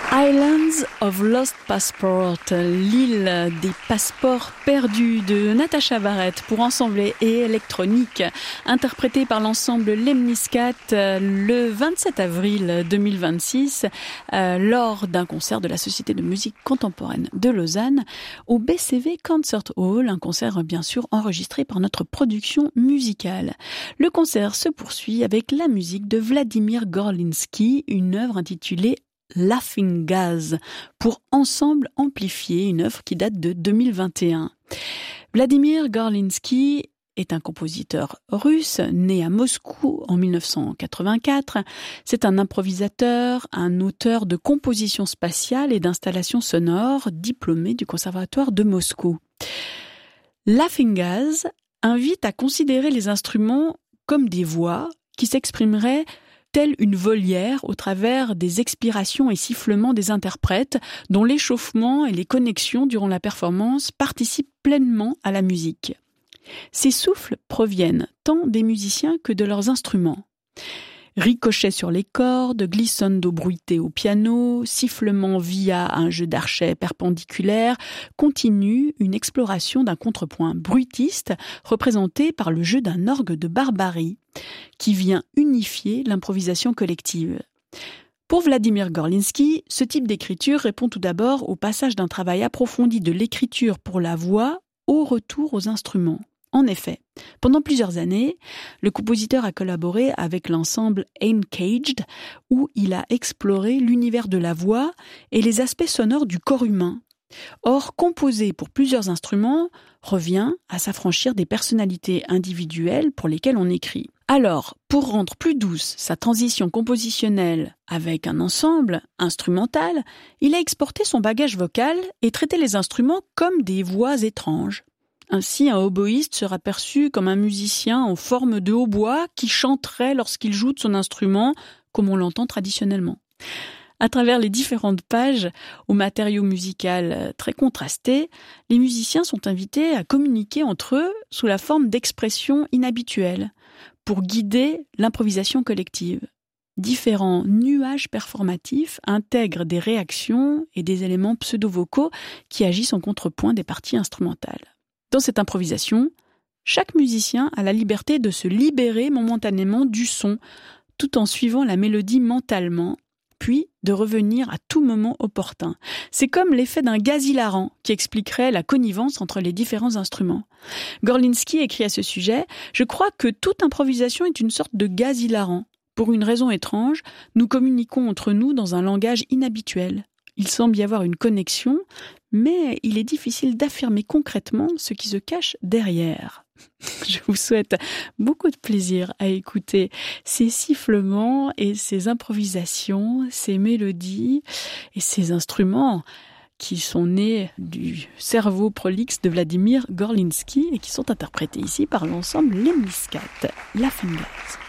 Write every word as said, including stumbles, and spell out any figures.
Islands of Lost Passport, l'île des passeports perdus de Natasha Barrett pour ensemble et électronique, interprétée par l'ensemble Lemniscat le vingt-sept avril deux mille vingt-six euh, lors d'un concert de la Société de musique contemporaine de Lausanne au B C V Concert Hall, un concert bien sûr enregistré par notre production musicale. Le concert se poursuit avec la musique de Vladimir Gorlinsky, une œuvre intitulée Laughing Gas, pour Ensemble Amplifié, une œuvre qui date de deux mille vingt et un. Vladimir Gorlinsky est un compositeur russe, né à Moscou en mille neuf cent quatre-vingt-quatre. C'est un improvisateur, un auteur de compositions spatiales et d'installations sonores, diplômé du Conservatoire de Moscou. Laughing Gas invite à considérer les instruments comme des voix qui s'exprimeraient telle une volière au travers des expirations et sifflements des interprètes dont l'échauffement et les connexions durant la performance participent pleinement à la musique. Ces souffles proviennent tant des musiciens que de leurs instruments. Ricochets sur les cordes, glissando bruité au piano, sifflement via un jeu d'archets perpendiculaires, continue une exploration d'un contrepoint bruitiste représenté par le jeu d'un orgue de barbarie qui vient unifier l'improvisation collective. Pour Vladimir Gorlinsky, ce type d'écriture répond tout d'abord au passage d'un travail approfondi de l'écriture pour la voix au retour aux instruments. En effet, pendant plusieurs années, le compositeur a collaboré avec l'ensemble Uncaged, où il a exploré l'univers de la voix et les aspects sonores du corps humain. Or, composer pour plusieurs instruments revient à s'affranchir des personnalités individuelles pour lesquelles on écrit. Alors, pour rendre plus douce sa transition compositionnelle avec un ensemble instrumental, il a exporté son bagage vocal et traité les instruments comme des voix étranges. Ainsi, un oboïste sera perçu comme un musicien en forme de hautbois qui chanterait lorsqu'il joue de son instrument, comme on l'entend traditionnellement. À travers les différentes pages, au matériau musical très contrasté, les musiciens sont invités à communiquer entre eux sous la forme d'expressions inhabituelles, pour guider l'improvisation collective. Différents nuages performatifs intègrent des réactions et des éléments pseudo-vocaux qui agissent en contrepoint des parties instrumentales. Dans cette improvisation, chaque musicien a la liberté de se libérer momentanément du son, tout en suivant la mélodie mentalement, puis de revenir à tout moment opportun. C'est comme l'effet d'un gaz hilarant qui expliquerait la connivence entre les différents instruments. Gorlinsky écrit à ce sujet « Je crois que toute improvisation est une sorte de gaz hilarant. Pour une raison étrange, nous communiquons entre nous dans un langage inhabituel. Il semble y avoir une connexion, mais il est difficile d'affirmer concrètement ce qui se cache derrière. » Je vous souhaite beaucoup de plaisir à écouter ces sifflements et ces improvisations, ces mélodies et ces instruments qui sont nés du cerveau prolixe de Vladimir Gorlinsky et qui sont interprétés ici par l'ensemble Lemniscat, Laughing Gas.